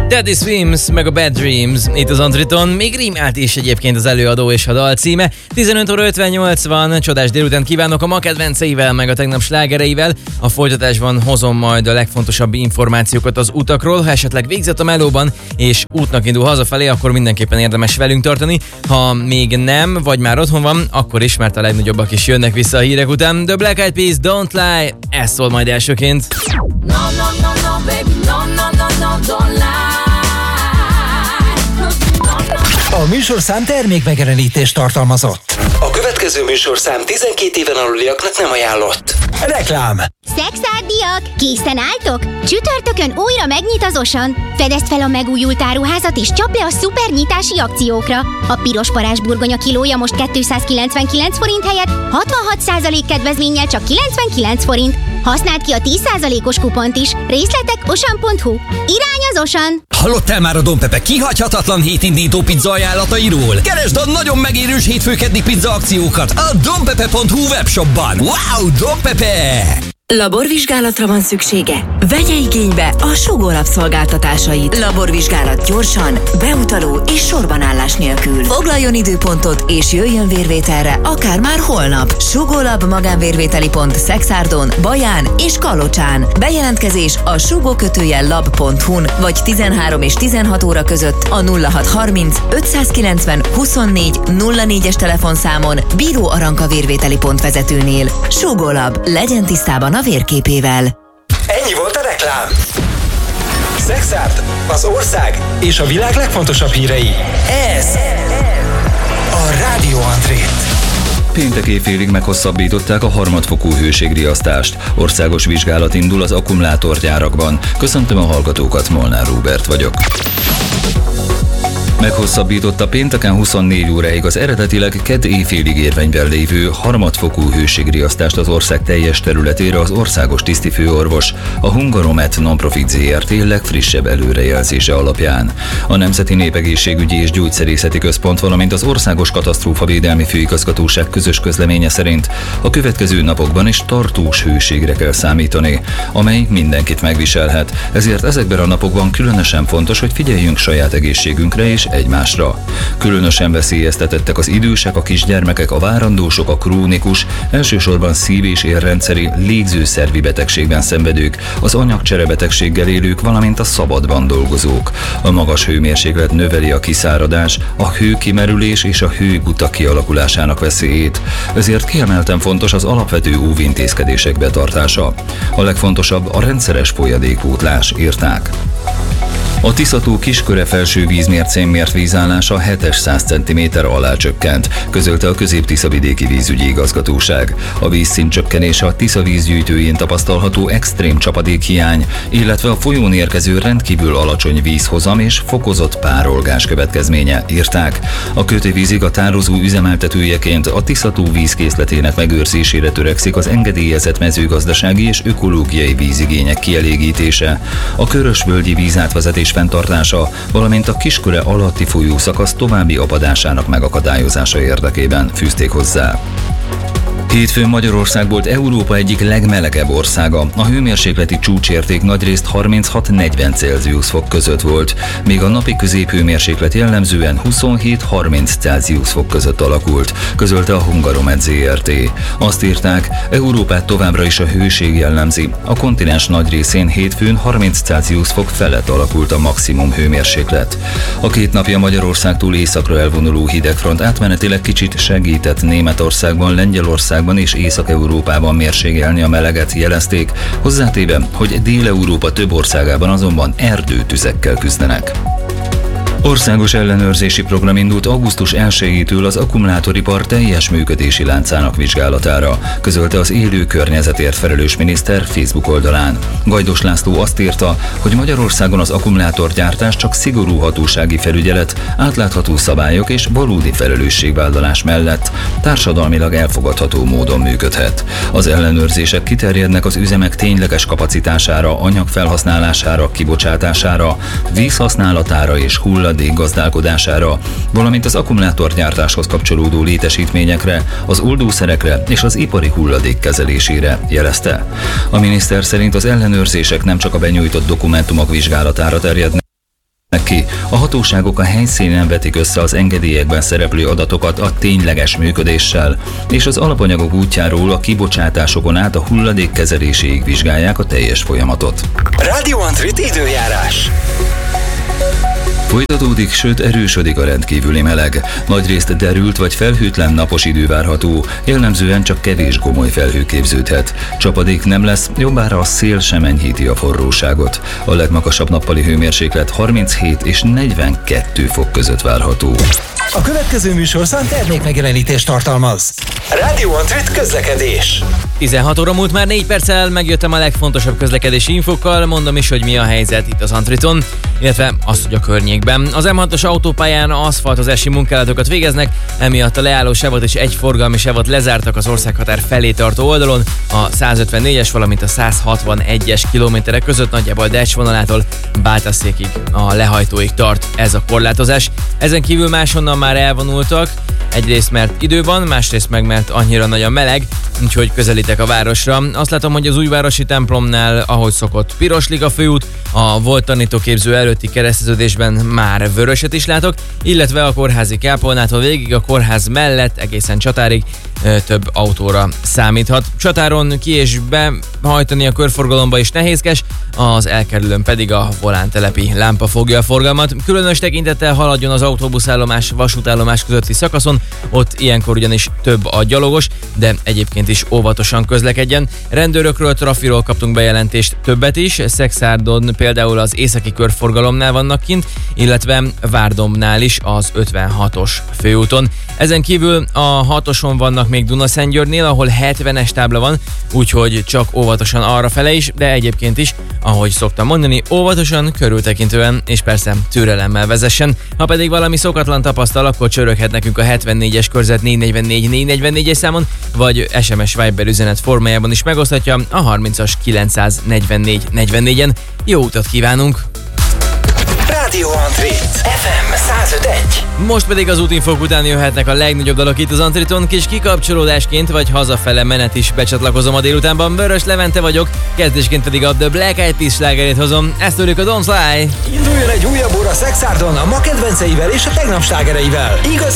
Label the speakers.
Speaker 1: Teddy Swims, meg a Bad Dreams, itt az Antriton, még rímált is egyébként az előadó és a dal címe. 15 óra 58 van, csodás délután kívánok a ma kedvenceivel, meg a tegnap slágereivel. A folytatásban hozom majd a legfontosabb információkat az utakról. Ha esetleg végzett a melóban és útnak indul hazafelé, akkor mindenképpen érdemes velünk tartani. Ha még nem, vagy már otthon van, akkor is, mert a legnagyobbak is jönnek vissza a hírek után. The Black Eyed Peas, Don't Lie, ez szól majd elsőként.
Speaker 2: No, baby, no, don't lie.
Speaker 3: A műsorszám termékmegjelenítést tartalmazott.
Speaker 4: A következő műsorszám 12 éven aluliaknak nem ajánlott.
Speaker 3: Reklám.
Speaker 5: Szexárdiak, készen álltok? Csütörtökön újra megnyit az Osan. Fedezd fel a megújult áruházat és csapd le a szuper nyitási akciókra. A piros parázs burgonya kilója most 299 forint helyett 66% kedvezménnyel csak 99 forint. Használd ki a 10%-os kupont is. Részletek osan.hu. Irány az Osan!
Speaker 6: Hallottál már a Don Pepe kihagyhatatlan hétindító pizza ajánlatairól? Keresd a nagyon megérős hétfő-keddi pizza akciókat a donpepe.hu webshopban. Wow, Don Pepe!
Speaker 7: Laborvizsgálatra van szüksége? Vegye igénybe a Sugó Lab szolgáltatásait. Laborvizsgálat gyorsan, beutaló és sorbanállás nélkül. Foglaljon időpontot és jöjjön vérvételre, akár már holnap. Sugó Lab magánvérvételi pont Szexárdon, Baján és Kalocsán. Bejelentkezés a sugó-lab.hu-n vagy 13 és 16 óra között a 0630 590 24 04-es telefonszámon Bíró Aranka vérvételi pont vezetőnél. Sugó Lab, legyen tisztában a vérképével.
Speaker 4: Ennyi volt a reklám. Szexárd, az ország és a világ legfontosabb hírei. Ez a Rádió Antrét.
Speaker 8: Péntek éjfélig meghosszabbították a harmadfokú hőségriasztást. Országos vizsgálat indul az akkumulátorgyárakban. Köszöntöm a hallgatókat, Molnár Róbert vagyok. Meghosszabbította pénteken 24 óráig az eredetileg kedd éjfélig érvényben lévő harmadfokú hőségriasztást az ország teljes területére az országos tisztifőorvos, a Hungaromet Nonprofit Zrt. Legfrissebb előrejelzése alapján. A Nemzeti Népegészségügyi és Gyógyszerészeti Központ, valamint az Országos Katasztrófavédelmi Főigazgatóság közös közleménye szerint a következő napokban is tartós hőségre kell számítani, amely mindenkit megviselhet. Ezért ezekben a napokban különösen fontos, hogy figyeljünk saját egészségünkre és egymásra. Különösen veszélyeztetettek az idősek, a kisgyermekek, a várandósok, a krónikus, elsősorban szív- és érrendszeri légzőszervi betegségben szenvedők, az anyagcserebetegséggel élők, valamint a szabadban dolgozók. A magas hőmérséklet növeli a kiszáradás, a hőkimerülés és a hőgutak kialakulásának veszélyét. Ezért kiemelten fontos az alapvető óvintézkedések betartása. A legfontosabb a rendszeres folyadékpótlás, írták. A Tisza-tó Kisköre felső vízmércén mért vízállása 700 cm alá csökkent, közölte a Közép-Tiszavidéki Vízügyi Igazgatóság. A vízszint csökkenése a Tisza vízgyűjtőjén tapasztalható extrém csapadékhiány, illetve a folyón érkező rendkívül alacsony vízhozam és fokozott párolgás következménye, írták. A Kötővízig a tározó üzemeltetőjeként a Tisza-tó vízkészletének megőrzésére törekszik az engedélyezett mezőgazdasági és ökológiai vízigények kielégítése, a Körösvölgyi vízátvezetés fenntartása, valamint a Kisköre alatti folyószakasz további apadásának megakadályozása érdekében fűzték hozzá. Hétfőn Magyarország volt Európa egyik legmelegebb országa. A hőmérsékleti csúcsérték nagyrészt 36-40 Celsius fok között volt, míg a napi középhőmérséklet jellemzően 27-30 Celsius fok között alakult, közölte a Hungaromet Zrt. Azt írták, Európát továbbra is a hőség jellemzi. A kontinens nagy részén hétfőn 30 Celsius fok felett alakult a maximum hőmérséklet. A két napja Magyarországtól északra elvonuló hidegfront átmenetileg kicsit segített Németországban, Lengyelországban és Észak-Európában mérségelni a meleget, jelezték, hozzátéve, hogy Dél-Európa több országában azonban erdőtüzekkel küzdenek. Országos ellenőrzési program indult augusztus 1-től az akkumulátoripar teljes működési láncának vizsgálatára, közölte az élő környezetért felelős miniszter Facebook oldalán. Gajdos László azt írta, hogy Magyarországon az akkumulátorgyártás csak szigorú hatósági felügyelet, átlátható szabályok és valódi felelősségvállalás mellett társadalmilag elfogadható módon működhet. Az ellenőrzések kiterjednek az üzemek tényleges kapacitására, anyagfelhasználására, kibocsátására, vízhasználatára és hulladékgazdálkodására, valamint az akkumulátorgyártáshoz kapcsolódó létesítményekre, az oldószerekre és az ipari hulladék kezelésére, jelezte. A miniszter szerint az ellenőrzések nem csak a benyújtott dokumentumok vizsgálatára terjednek, ki. A hatóságok a helyszínen vetik össze az engedélyekben szereplő adatokat a tényleges működéssel, és az alapanyagok útjáról a kibocsátásokon át a hulladékkezeléséig vizsgálják a teljes folyamatot.
Speaker 4: Radio Antrit időjárás.
Speaker 8: Folytatódik, sőt erősödik a rendkívüli meleg. Nagyrészt derült vagy felhőtlen napos idő várható, jellemzően csak kevés gomoly felhő képződhet. Csapadék nem lesz, jobbára a szél sem enyhíti a forróságot. A legmagasabb nappali hőmérséklet 37 és 42 fok között várható.
Speaker 3: A következő műsorszám termékmegjelenítést tartalmaz.
Speaker 4: Radio Antrit közlekedés.
Speaker 1: 16 óra múlt már 4 perccel, megjöttem a legfontosabb közlekedési infokkal, mondom is, hogy mi a helyzet itt az Antriton, illetve azt, hogy a környékben. Az M6-os autópályán aszfaltozási munkálatokat végeznek, emiatt a leálló sávot és egy forgalmi sávot lezártak az országhatár felé tartó oldalon, a 154-es, valamint a 161-es kilométerek között nagyjából Decs vonalától Bátaszékig, a lehajtóig tart ez a korlátozás. Ezen kívül máshonnan már elvonultak, egyrészt mert idő van, másrészt meg mert annyira nagy a meleg, úgyhogy közelítek a városra. Azt látom, hogy az újvárosi templomnál, ahogy szokott, Pirosliga főút, a volt tanítóképző előtti kereszteződésben már vöröset is látok, illetve a kórházi kápolnától végig a kórház mellett egészen Csatárig több autóra számíthat. Csatáron ki és behajtani a körforgalomba is nehézkes, az elkerülőn pedig a volántelepi lámpa fogja a forgalmat. Különös tekintettel haladjon az autóbuszállomás, vasútállomás közötti szakaszon, ott ilyenkor ugyanis több a gyalogos, de egyébként is óvatosan közlekedjen. Rendőrökről, trafiról kaptunk bejelentést többet is, Szexárdon például az északi körforgalomnál vannak kint, illetve Várdomnál is az 56-os főúton. Ezen kívül a 6-oson vannak még Dunaszentgyörgynél, ahol 70-es tábla van, úgyhogy csak óvatosan arrafele is, de egyébként is, ahogy szoktam mondani, óvatosan, körültekintően és persze türelemmel vezessen. Ha pedig valami szokatlan tapasztal, akkor csöröghet nekünk a 74-es körzet 444-444-es számon, vagy SMS Viber üzenet formájában is megoszthatja a 30-as 944-44-en. Jó utat kívánunk!
Speaker 4: Radio Antrit FM 105.1.
Speaker 1: Most pedig az útinfók után jöhetnek a legnagyobb dalok itt az Antriton, kis kikapcsolódásként vagy hazafele menet is becsatlakozom a délutánban. Vörös Levente vagyok, kezdésként pedig a The Black Eyed Peas slágerét hozom, ezt tőlük a Don't Lie.
Speaker 3: Induljon egy újabb óra Szexárdon a ma kedvenceivel és a tegnap slágereivel. Igazi